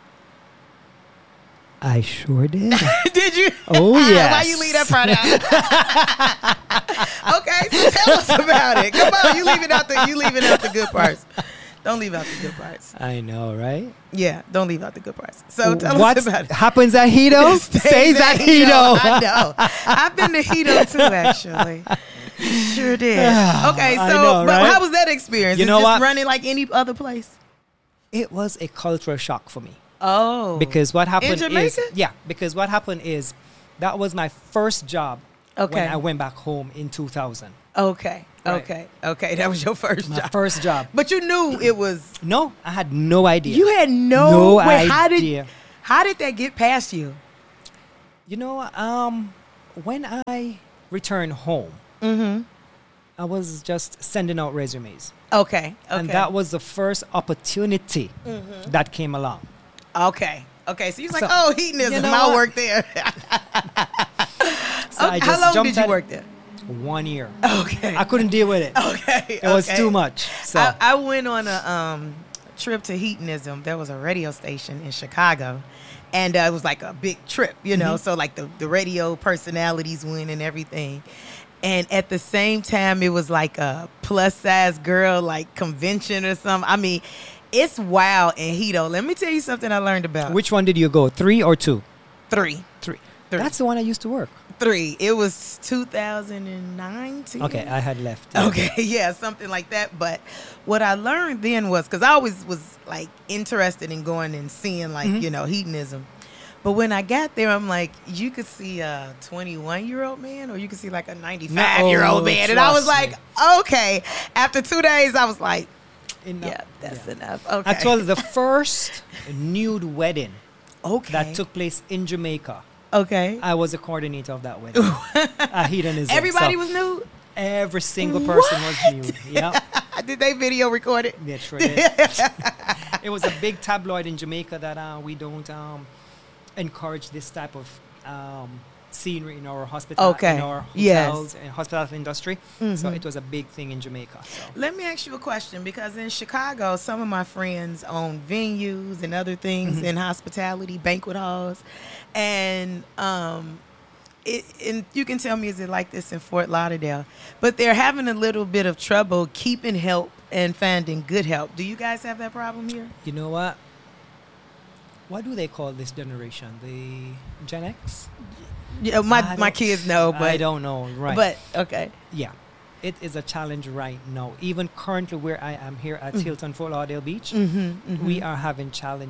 I sure did. Did you? Oh, Why yes. you leave that part out? Okay, so tell us about it. Come on, you leaving out the you leaving out the good parts. Don't leave out the good parts. I know, right? Yeah, don't leave out the good parts. So tell what us about it. happens at Hito stays at Hito. I know. I've been to Hito too, actually. Sure did. Okay, so I know, but right? how was that experience? You It's know just what? running like any other place? It was a cultural shock for me. Oh. Because what happened is, Jamaica? yeah, because what happened is that was my first job Okay. when I went back home in two thousand. Okay. Right. Okay. Okay. That was your first My job. first job. But you knew it was. No, I had no idea. You had no. No wait, How did? idea. How did that get past you? You know, um, when I returned home, Mm-hmm. I was just sending out resumes. Okay. Okay. And that was the first opportunity Mm-hmm. that came along. Okay. Okay. So you was like, So, oh, hedonism. you know I'll what? work there. So I Okay, just how long jumped did you at work it. there? One year. Okay. I couldn't deal with it. Okay. It was okay. too much. So I, I went on a um, trip to hedonism. There was a radio station in Chicago, and uh, it was like a big trip, you know. Mm-hmm. So like the the radio personalities went and everything. And at the same time, it was like a plus size girl like convention or something. I mean, it's wild in Hito. Let me tell you something I learned about. which one did you go? Three or two? Three. Three. Three. That's the one I used to work. Three. It was two thousand nineteen. Okay, I had left. Okay, yeah, something like that. But what I learned then was, because I always was like interested in going and seeing like, Mhm. you know, hedonism. But when I got there, I'm like, you could see a twenty-one year old man or you could see like a ninety-five year old No, man. And I was trust like, me. okay. After two days, I was like, Enough. yeah, that's Yeah. enough. Okay. Actually, the first nude wedding okay. that took place in Jamaica, Okay. I was a coordinator of that wedding. At Hedonism. Everybody So was nude? Every single person was nude. Yeah. Did they video record it? Yeah, sure did. It was a big tabloid in Jamaica that uh, we don't um, encourage this type of um, scenery in our hospital, Okay. in our Yes. hotels, and hospitality industry. So Mhm. it was a big thing in Jamaica. So. Let me ask you a question, because in Chicago, some of my friends own venues and other things Mhm. in hospitality, banquet halls, and um, it, and you can tell me, is it like this in Fort Lauderdale? But they're having a little bit of trouble keeping help and finding good help. Do you guys have that problem here? You know what? What do they call this generation? The Gen X? Yeah, my I my don't- kids know, but I don't know. Right. But okay, yeah, it is a challenge right now. Even currently, where I am here at Hilton Fort Lauderdale Beach, mm-hmm, we are having challenge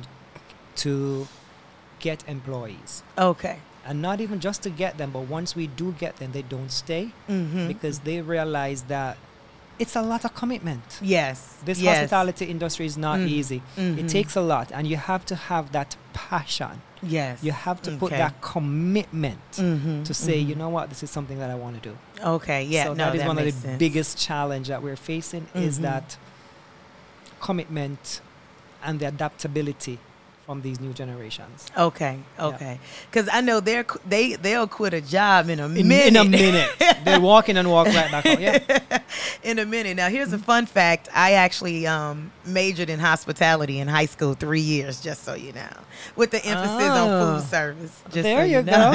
to get employees, okay. and not even just to get them, but once we do get them, they don't stay Mm-hmm. because they realize that it's a lot of commitment. Yes, This yes. hospitality industry is not Mm. easy. Mhm. It takes a lot, and you have to have that passion. Yes, You have to put Okay. that commitment Mhm, to say, mhm. you know what, this is something that I want to do. Okay, yeah, so no, that is one of the makes sense. biggest challenge that we're facing is Mhm. that commitment and the adaptability from these new generations. Okay, okay, because I know they're qu- they they'll quit a job in a In, minute. in a minute, they walk in and walk right back out. Yeah. in a minute. Now, here's a fun fact. I actually um, majored in hospitality in high school three years, just so you know, with the emphasis Ah. on food service. Just There so you know.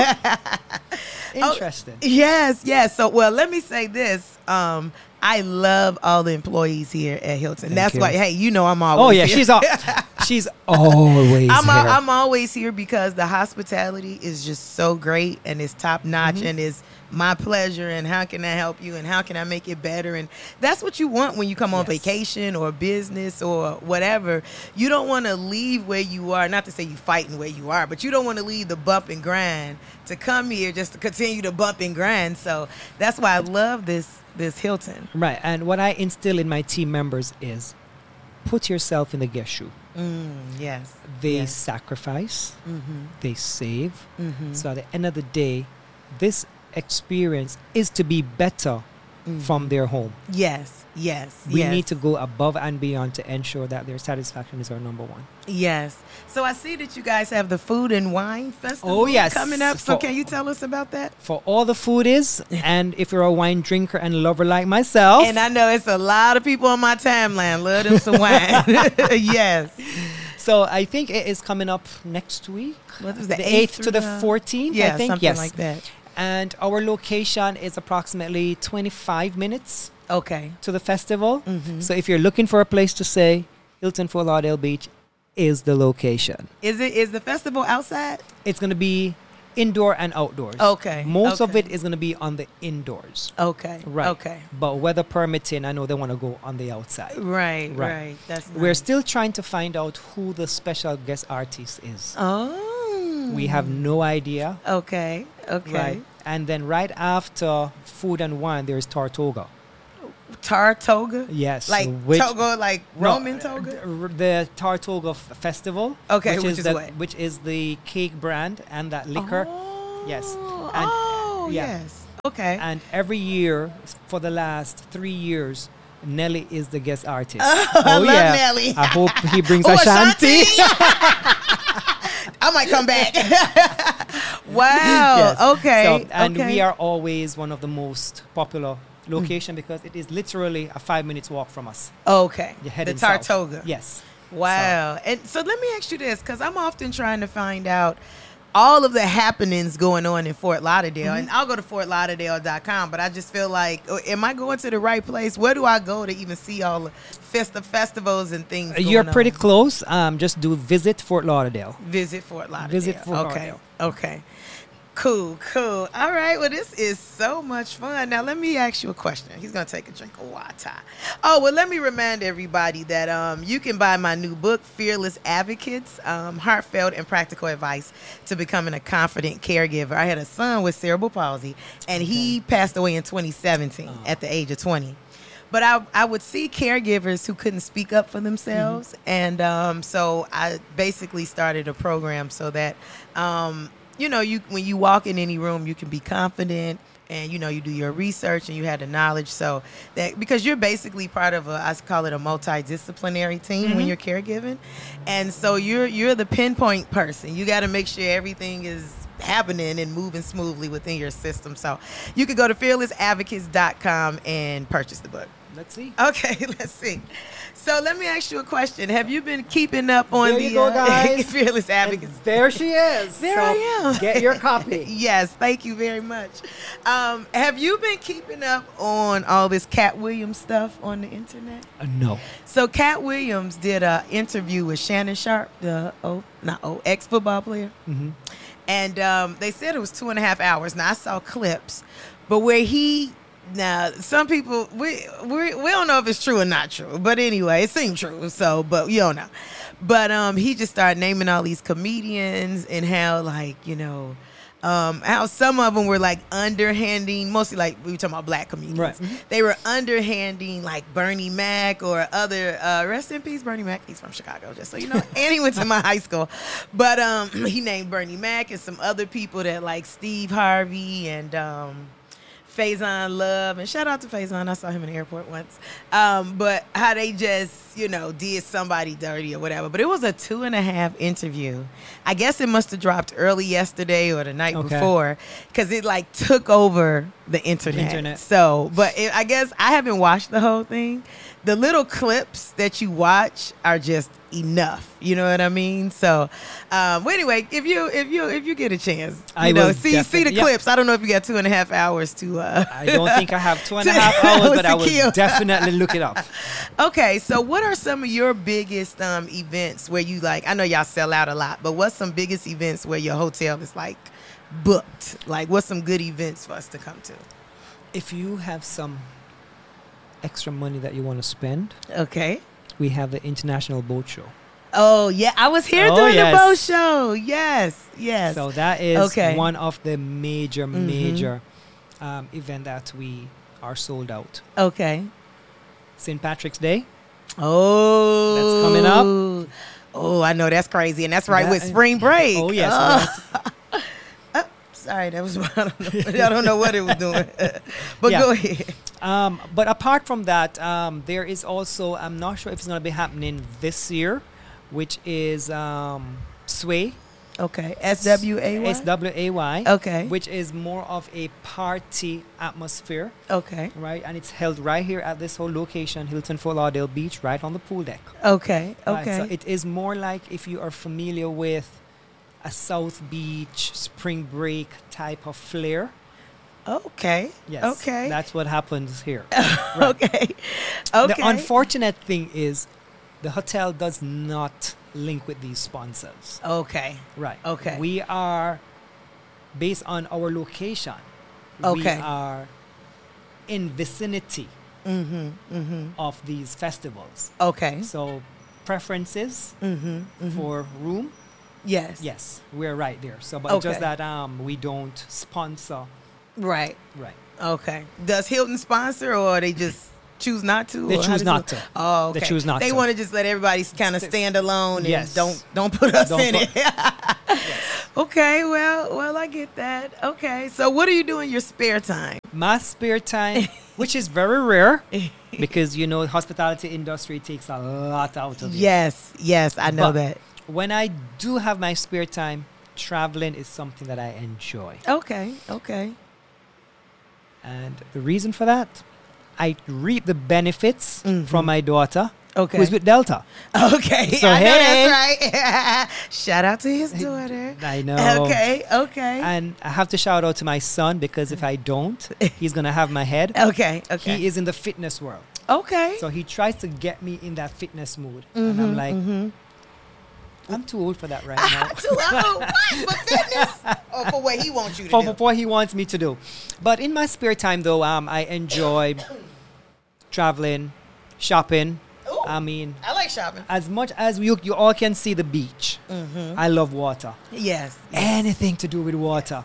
Oh, Interesting. Yes, yes. So, well, let me say this. Um, I love all the employees here at Hilton. Thank That's you. why, hey, you know I'm always Oh yeah, here. she's all, she's always I'm, here. al- I'm always here because the hospitality is just so great and it's top notch Mm-hmm. and it's my pleasure, and how can I help you and how can I make it better? And that's what you want when you come on Yes. vacation or business or whatever. You don't want to leave where you are, not to say you fighting where you are, but you don't want to leave the bump and grind to come here just to continue to bump and grind. So that's why I love this this Hilton. Right, and what I instill in my team members is put yourself in the guest shoe. Mm, yes. They Yes. sacrifice, Mm-hmm. they save. Mm-hmm. So at the end of the day, this experience is to be better from their home. Yes. Yes. We yes. need to go above and beyond to ensure that their satisfaction is our number one. Yes. So I see that you guys have the Food and Wine Festival Oh, yes. coming up. So For- can you tell us about that? For all the food is, and if you're a wine drinker and lover like myself, And I know it's a lot of people on my timeline love them some wine. Yes. so I think it is coming up next week. What was the the eighth eighth to the through the- fourteenth, Yeah, I think. something Yes. like that. And our location is approximately twenty-five minutes Okay. to the festival. Mhm. So if you're looking for a place to stay, Hilton Fort Lauderdale Beach is the location. Is it is the festival outside? It's going to be indoor and outdoors. Okay, Most of okay. it is going to be on the indoors. Okay. Right. Okay. But weather permitting, I know they want to go on the outside. Right. Right. Right. That's We're nice. still trying to find out who the special guest artist is. Oh. We have no idea. Okay. Okay. Right. And then right after Food and Wine, there's Tortoga. Tartoga? Yes. Like which- toga, like No, Roman toga? uh, The Tartoga f- Festival. Okay, which, which is, is the, what? which is the cake brand and that liquor. Oh, Yes. And- oh, yeah. yes. Okay. And every year, for the last three years, Nelly is the guest artist. I love Nelly. I hope he brings Oh, Ashanti. I might come back. Wow. Yes. Okay. So, and okay. we are always one of the most popular location because it is literally a five minutes walk from us. Okay. You're The heading south. Tartoga. Yes. Wow. And so let me ask you this, because I'm often trying to find out all of the happenings going on in Fort Lauderdale. And I'll go to fort lauderdale dot com, but I just feel like, oh, am I going to the right place? Where do I go to even see all the festa festivals and things going You're pretty on? close. Um, just do visit Fort Lauderdale. Visit Fort Lauderdale. Visit Fort okay. Lauderdale. Okay. Cool, cool. All right. Well, this is so much fun. Now, let me ask you a question. He's going to take a drink of water. Oh, well, let me remind everybody that um, you can buy my new book, Fearless Advocates, um, Heartfelt and Practical Advice to Becoming a Confident Caregiver. I had a son with cerebral palsy, and he passed away in twenty seventeen Oh. at the age of twenty. But I, I would see caregivers who couldn't speak up for themselves. Mm-hmm. And um, so I basically started a program so that, um, you know, you when you walk in any room, you can be confident and, you know, you do your research and you have the knowledge. So that because you're basically part of a, I call it a multidisciplinary team Mm-hmm. when you're caregiving. And so you're you're the pinpoint person. You got to make sure everything is happening and moving smoothly within your system. So you could go to fearless advocates dot com and purchase the book. Let's see. Okay, let's see. So let me ask you a question. Have you been keeping up on There the you go, uh, guys. Fearless Advocates? And there she is. There So I am. Get your copy. Yes, thank you very much. Um, have you been keeping up on all this Cat Williams stuff on the internet? Uh, no. So Cat Williams did an interview with Shannon Sharp, the oh, not oh, ex-football player. Mm-hmm. And um, they said it was two and a half hours. Now, I saw clips, but where he, now, some people, we, we we don't know if it's true or not true. But anyway, it seemed true. So, but you don't know. But um, he just started naming all these comedians and how, like, you know, um, how some of them were, like, underhanding, mostly, like, we were talking about black comedians. Right. They were underhanding, like, Bernie Mac or other, uh, rest in peace, Bernie Mac. He's from Chicago, just so you know. And he went to my high school. But um, he named Bernie Mac and some other people that, like, Steve Harvey and um, Faison Love. And shout out to Faison. I saw him in the airport once. Um, but how they just, you know, did somebody dirty or whatever. But it was a two and a half interview. I guess it must have dropped early yesterday or the night Okay. before because it, like, took over the internet. Internet. So, but it, I guess I haven't watched the whole thing. The little clips that you watch are just enough. You know what I mean? So, um, well, anyway, if you if you if you get a chance, you I know, will see see the definitely- yeah. clips. I don't know if you got two and a half hours to. Uh, I don't think I have two and a to- half hours, but I to will kill. definitely look it up. Okay, so what are some of your biggest um, events where you like? I know y'all sell out a lot, but what's some biggest events where your hotel is like booked? Like, what's some good events for us to come to? If you have some extra money that you want to spend, Okay. we have the International Boat Show. Oh yeah, I was here Oh, during yes. the boat show. Yes, yes. So that is Okay. one of the major, Mhm. major um, event that we are sold out. Okay. Saint Patrick's Day. Oh, That's coming up. Oh, I know that's crazy, and that's right That- with spring break. Oh, yes. Oh. Oh, sorry, that was I don't know. I don't know what it was doing, but Yeah. go ahead. Um, but apart from that, um, there is also, I'm not sure if it's going to be happening this year, which is um, Sway. Okay, S W A Y. S W A Y. Okay. Which is more of a party atmosphere, Okay. right? And it's held right here at this whole location, Hilton Fort Lauderdale Beach, right on the pool deck. Okay. Right, Okay. so it is more like if you are familiar with a South Beach spring break type of flair. okay. Yes. Okay. That's what happens here. Okay. Okay. The unfortunate thing is the hotel does not link with these sponsors. Okay. Right. Okay. We are, based on our location, Okay. we are in vicinity Mm-hmm. Mm-hmm. of these festivals. Okay. So preferences Mm-hmm. Mm-hmm. for room, Yes. yes, we're right there. So, but Okay. just that um, we don't sponsor. Right. Right. Okay. Does Hilton sponsor, or they just choose not to? They or how choose does not it- to. Oh, okay. They choose not They to. want to just let everybody kind of St- stand alone Yes. and don't don't put us Don't in put- it. Okay. Well, well, I get that. Okay. So, what do you do in your spare time? My spare time, which is very rare, because you know hospitality industry takes a lot out of you. Yes. Yes, I know But that. when I do have my spare time, traveling is something that I enjoy. Okay. Okay. And the reason for that, I reap the benefits Mhm. from my daughter, Okay. who's with Delta. Okay. So, I know hey. that's right. Shout out to his daughter. I know. Okay. Okay. And I have to shout out to my son, because if I don't, he's going to have my head. Okay. Okay. He is in the fitness world. Okay. So he tries to get me in that fitness mood. And I'm like, mm-hmm. I'm too old for that right now. Too old. What? For fitness? Or for what he wants you to for, do? for what he wants me to do. But in my spare time, though, um, I enjoy traveling, shopping. Ooh, I mean, I like shopping. as much as you, you all can see the beach, Mm-hmm. I love water. Yes. Anything to do with water,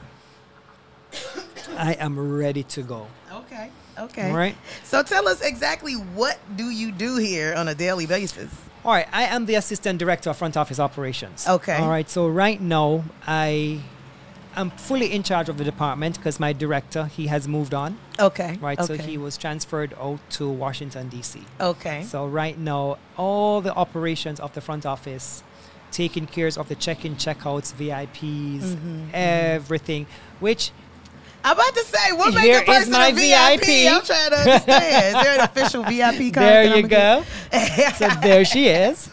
I am ready to go. Okay. Okay. All right. So tell us exactly, what do you do here on a daily basis? All right, I am the assistant director of front office operations. Okay. All right, so right now I am fully in charge of the department, because my director, he has moved on. Okay. Right, Okay. so he was transferred out to Washington, D C. Okay. So right now, all the operations of the front office, taking care of the check-in, checkouts, V I Ps, Mm-hmm, everything, which I'm about to say, what makes Here a person is my a V I P? V I P. I'm trying to understand. Is there an official V I P card? there that you I'm go. gonna So there she is.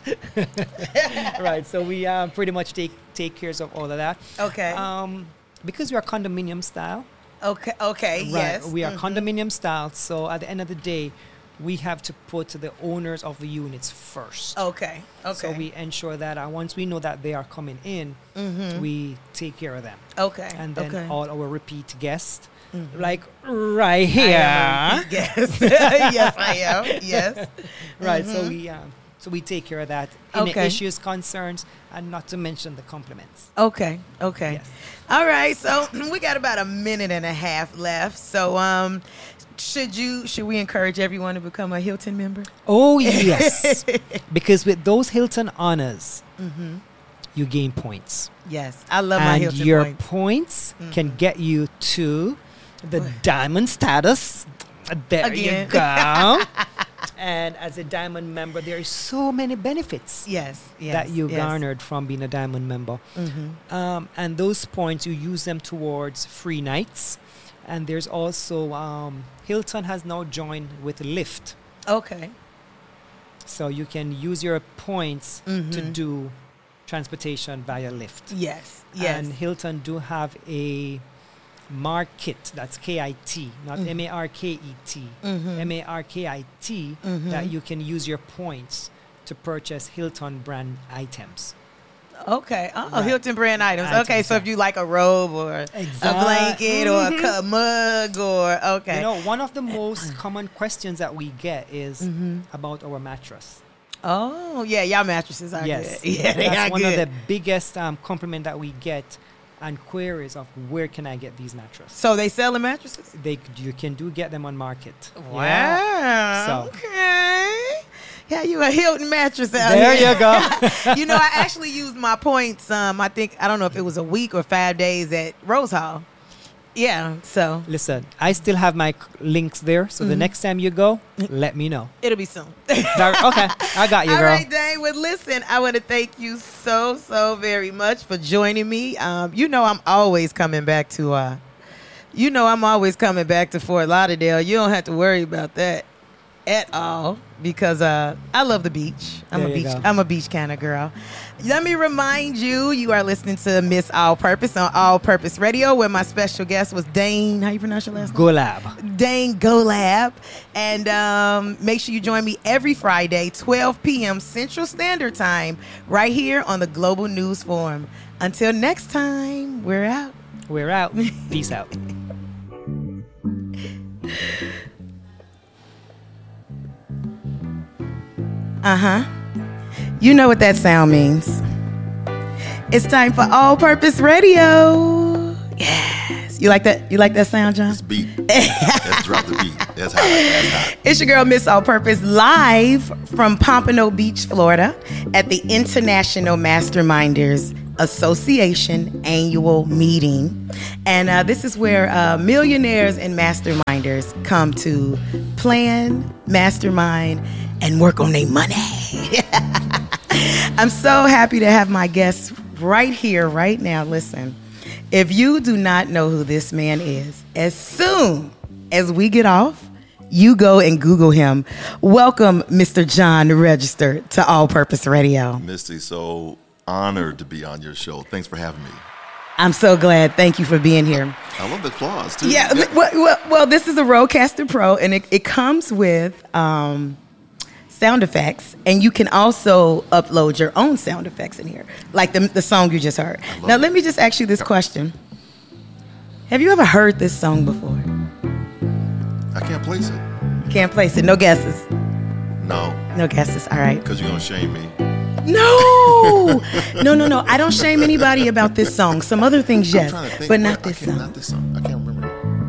Right, so we um, pretty much take take care of all of that. get? Okay. Um, because we are condominium style, okay. Okay. right? Yes. We are Mhm. condominium style, so at the end of the day, we have to put the owners of the units first. Okay. Okay. So we ensure that uh, once we know that they are coming in, Mhm. we take care of them. Okay. And then okay. all our repeat guests, Mhm. like right I here, am a repeat guest. Yes, I am. Yes. right? So Mhm. we um, so we take care of that. Any Okay. issues, concerns, and not to mention the compliments. Okay. Okay. Yes. All right. So we got about a minute and a half left. So um, should you should we encourage everyone to become a Hilton member? Oh yes, because with those Hilton honors, Mm-hmm. you gain points, Yes, I love my and Hilton your points. points Mhm. can get you to the diamond status. There Again. you go. And as a diamond member, there are so many benefits Yes, yes, that you yes. garnered from being a diamond member. Mm-hmm. Um, and those points, you use them towards free nights. And there's also, um, Hilton has now joined with Lyft. Okay. So you can use your points to Mhm. do transportation via Lyft. Yes, yes. And Hilton do have a market, that's K I T, not Mhm. M A R K E T, Mhm. M A R K I T, Mhm. that you can use your points to purchase Hilton brand items. Okay. Oh, Right. Hilton brand items. Items, Okay, so yeah. if you like a robe or a Exact- blanket or a Mhm. cu- mug or okay. You know, one of the most common questions that we get is Mhm. about our mattress. Oh, yeah, y'all mattresses are Yes, good. Yeah, they that's are one good. of the biggest um, compliment that we get, and queries of where can I get these mattresses. So they selling mattresses? They you can do get them on market. Wow. Yeah. So- Okay. Yeah, you a Hilton mattress out There here. you go. You know, I actually used my points. Um, I think I don't know if it was a week or five days at Rose Hall. Yeah, so Listen, I still have my c- links there, so the Mhm. next time you go, let me know. it'll be soon. Dar- okay, I got you, All girl. right, Dane. Well, listen, I want to thank you so, so very much for joining me. Um, you know, I'm always coming back to. Uh, you know, I'm always coming back to Fort Lauderdale. You don't have to worry about that. at all because uh, I love the beach. I'm There a you beach. go. I'm a beach kind of girl. Let me remind you, you are listening to Miss All Purpose on All Purpose Radio, where my special guest was Dane. How you pronounce your last name? Golab. Dane Golab. And um, make sure you join me every Friday, twelve p.m. Central Standard Time, right here on the Global News Forum. Until next time, we're out. We're out. Peace out. Uh-huh. You know what that sound means. It's time for All Purpose Radio. Yes. You like that? You like that sound, John? Let's beat. Let's drop the beat. That's hot. That's hot. It's your girl, Miss All Purpose, live from Pompano Beach, Florida, at the International Masterminders Association annual meeting. And uh, this is where uh, millionaires and masterminders come to plan, mastermind, and work on their money. I'm so happy to have my guests right here, right now. Listen, if you do not know who this man is, as soon as we get off, you go and Google him. Welcome, Mister John Register, to All Purpose Radio. Misty, so honored to be on your show. Thanks for having me. I'm so glad. Thank you for being here. I love the claws, too. Yeah, well, well, well, this is a Rodecaster Pro, and it, it comes with um, sound effects, and you can also upload your own sound effects in here, like the, the song you just heard. Now, it. let me just ask you this question. Have you ever heard this song before? I can't place it. Can't place it. No guesses. No, No guesses. All right. because you're going to shame me. No, no, no, no. I don't shame anybody about this song. Some other things, I'm yes, trying to think. but what- not I this can't- song. Not this song. I can't remember.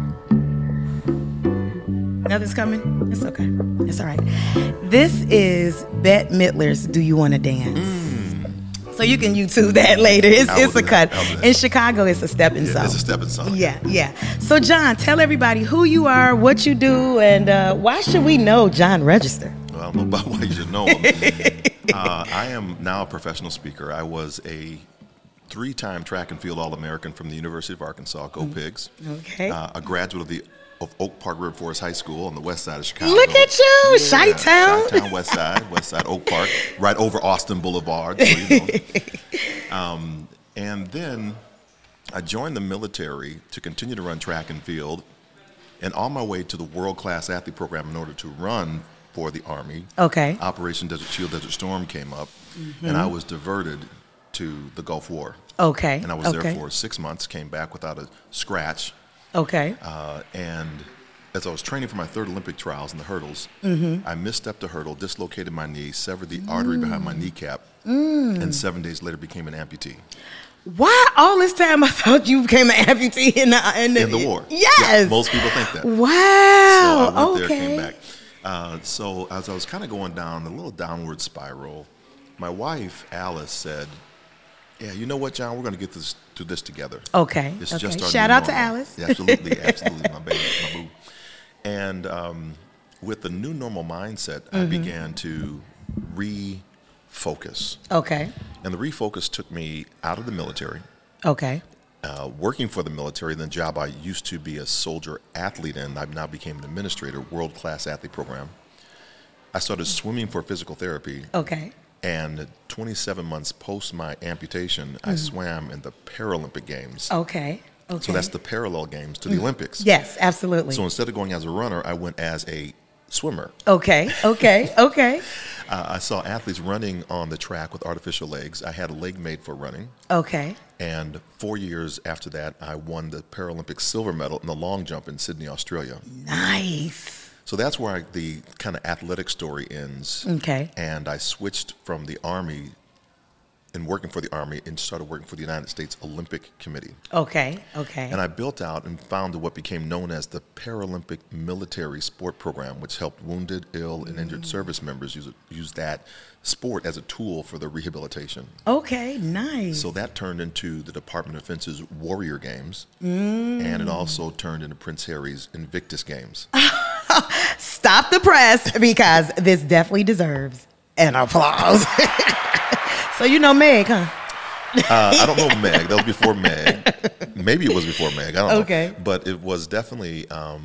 Nothing's coming? It's okay. It's all right. This is Bette Midler's Do You Want to Dance? So you can YouTube that later. It's, I will it's a do cut. that. I'll do that. In Chicago, it's a stepping Yeah, stone. it's a stepping stone. Yeah, yeah. So, John, tell everybody who you are, what you do, and uh, why should we know John Register? Well, I don't know about why you should know him. uh, I am now a professional speaker. I was a three-time track and field All-American from the University of Arkansas, Go Pigs. Okay. Uh, a graduate of the of Oak Park River Forest High School on the west side of Chicago. Look at you, Chi-Town. Chi-Town, west side, west side, Oak Park, right over Austin Boulevard. So you know. um, and then I joined the military to continue to run track and field. And on my way to the world-class athlete program in order to run for the Army, Okay. Operation Desert Shield, Desert Storm came up, and I was diverted to the Gulf War. Okay. And I was okay. there for six months, came back without a scratch. Okay. Uh, and as I was training for my third Olympic trials in the hurdles, Mm-hmm. I misstepped a hurdle, dislocated my knee, severed the artery behind my kneecap, and seven days later became an amputee. Why all this time I thought you became an amputee in the, in the, In the war. Yes. Yeah, most people think that. Wow. So I went okay. there, came back. Uh, so as I was kind of going down a little downward spiral, my wife, Alice, said, yeah, you know what, John, we're going to get this through this together. Okay. It's okay. just our Shout new out to normal. Alice. Yeah, absolutely, absolutely, my baby, my boo. And um, with the new normal mindset, Mm-hmm. I began to refocus. Okay. And the refocus took me out of the military, Okay. uh, working for the military, the job I used to be a soldier athlete in. I now became an administrator, world-class athlete program. I started swimming for physical therapy. Okay. And twenty-seven months post my amputation, I swam in the Paralympic Games. Okay. Okay. So that's the parallel games to the Olympics. Yes, absolutely. So instead of going as a runner, I went as a swimmer. okay. Okay. Okay. Uh, I saw athletes running on the track with artificial legs. I had a leg made for running. Okay. And four years after that, I won the Paralympic silver medal in the long jump in Sydney, Australia. Nice. So that's where I, the kind of athletic story ends. Okay. And I switched from the Army and working for the Army and started working for the United States Olympic Committee. Okay. Okay. And I built out and founded what became known as the Paralympic Military Sport Program, which helped wounded, ill, and injured service members use, it, use that sport as a tool for their rehabilitation. Okay. Nice. So that turned into the Department of Defense's Warrior Games, and it also turned into Prince Harry's Invictus Games. Stop the press because this definitely deserves an applause. So you know Meg, huh? Uh, I don't know Meg. That was before Meg. Maybe it was before Meg. I don't know. Okay. But it was definitely um,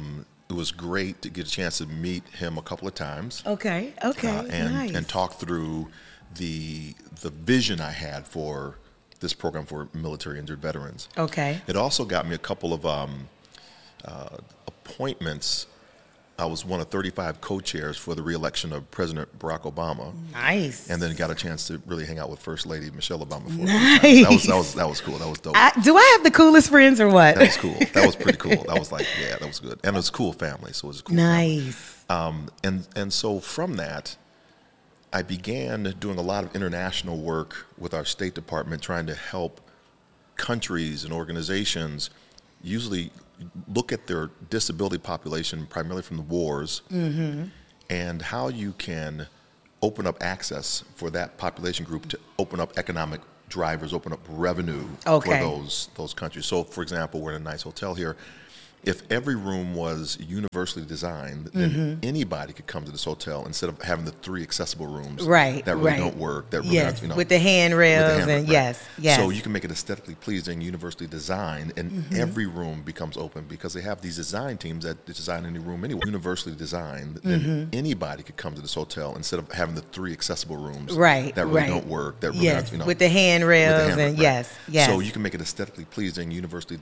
it was great to get a chance to meet him a couple of times. Okay. Okay. uh, and nice. and talk through the the vision I had for this program for military injured veterans. Okay. It also got me a couple of um, uh, appointments. I was one of thirty-five co-chairs for the re-election of President Barack Obama, Nice. and then got a chance to really hang out with First Lady Michelle Obama. For Nice. that was that was that was cool. That was dope. I, do I have the coolest friends or what? That was cool. That was pretty cool. That was like, yeah, that was good. And it was a cool family, so it was a cool family. Nice. Um, and, and so from that, I began doing a lot of international work with our State Department, trying to help countries and organizations usually look at their disability population, primarily from the wars, Mm-hmm. and how you can open up access for that population group to open up economic drivers, open up revenue Okay. for those those countries. So, for example, we're in a nice hotel here. If every room was universally designed, then Mm-hmm. anybody could come to this hotel instead of having the three accessible rooms Right, that really right. don't work. That really Yes. aren't, you know, with the handrails with the handle, and right. yes, yes. So you can make it aesthetically pleasing, universally designed, and Mm-hmm. every room becomes open because they have these design teams that design any room anyway. Universally designed, then Mm-hmm. anybody could come to this hotel instead of having the three accessible rooms Right, that really right. don't work. That really yes. aren't, you know, with the handrails with the handle, and right. yes, yes. So you can make it aesthetically pleasing, universally